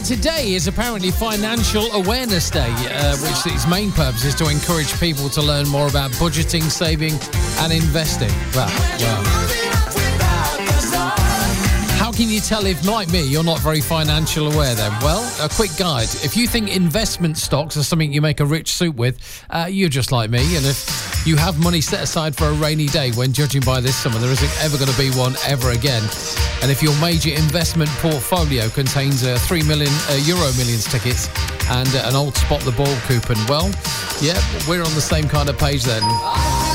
today is apparently Financial Awareness Day, which its main purpose is to encourage people to learn more about budgeting, saving and investing. Well. How can you tell if, like me, you're not very financial aware then? Well, a quick guide. If you think investment stocks are something you make a rich soup with, you're just like me. And if you have money set aside for a rainy day, when judging by this summer, there isn't ever going to be one ever again. And if your major investment portfolio contains 3 million Euro Millions tickets and an old Spot the Ball coupon, well, yeah, we're on the same kind of page then.